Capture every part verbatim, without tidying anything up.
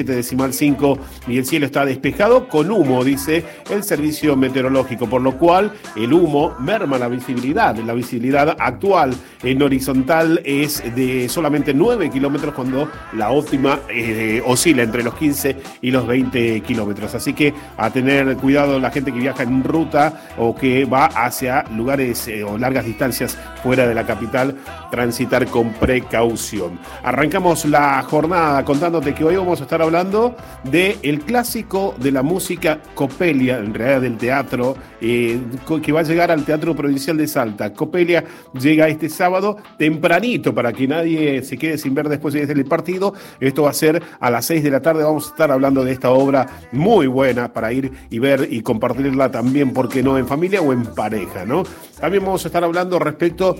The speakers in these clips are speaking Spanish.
decimal cinco y el cielo está despejado con humo, dice el servicio meteorológico, por lo cual el humo merma la visibilidad. La visibilidad actual en horizontal es de solamente nueve kilómetros cuando la óptima eh, oscila entre los quince y los veinte kilómetros. Así que a tener cuidado la gente que viaja en ruta o que va hacia lugares eh, o largas distancias fuera de la capital, transitar con precaución. Arrancamos la jornada contándote que hoy vamos a estar hablando hablando del clásico de la música Coppelia, en realidad del teatro, eh, que va a llegar al Teatro Provincial de Salta. Coppelia llega este sábado tempranito para que nadie se quede sin ver después del partido. Esto va a ser a las seis de la tarde. Vamos a estar hablando de esta obra muy buena para ir y ver y compartirla también, ¿por qué no?, en familia o en pareja, ¿no? También vamos a estar hablando respecto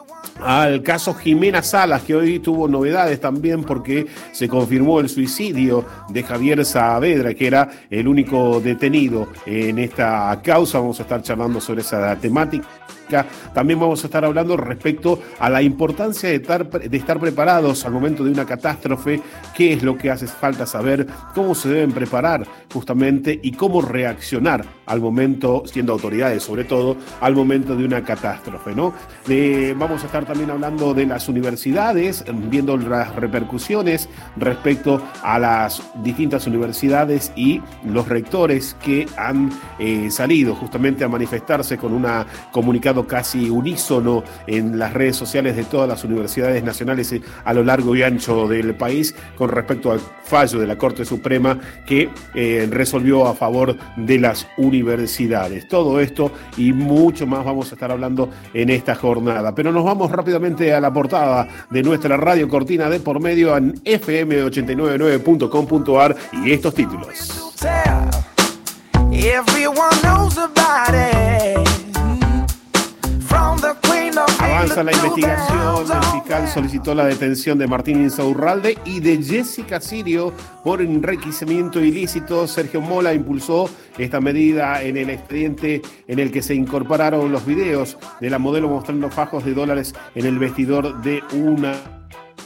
al caso Jimena Salas, que hoy tuvo novedades también porque se confirmó el suicidio de Javier Saavedra, que era el único detenido en esta causa. Vamos a estar charlando sobre esa temática. También vamos a estar hablando respecto a la importancia de estar, de estar preparados al momento de una catástrofe, qué es lo que hace falta saber, cómo se deben preparar justamente y cómo reaccionar al momento, siendo autoridades sobre todo, al momento de una catástrofe, ¿no? De, vamos a estar también hablando de las universidades, viendo las repercusiones respecto a las distintas universidades y los rectores que han eh, salido justamente a manifestarse con una comunicado casi unísono en las redes sociales de todas las universidades nacionales a lo largo y ancho del país con respecto al fallo de la Corte Suprema que eh, resolvió a favor de las universidades. Todo esto y mucho más vamos a estar hablando en esta jornada. Pero nos vamos rápidamente a la portada de nuestra radio Cortina de por medio en F M ochenta y nueve punto nueve punto com punto a r y estos títulos. Avanza la investigación, el fiscal solicitó la detención de Martín Insaurralde y de Jessica Sirio por enriquecimiento ilícito. Sergio Mola impulsó esta medida en el expediente en el que se incorporaron los videos de la modelo mostrando fajos de dólares en el vestidor de una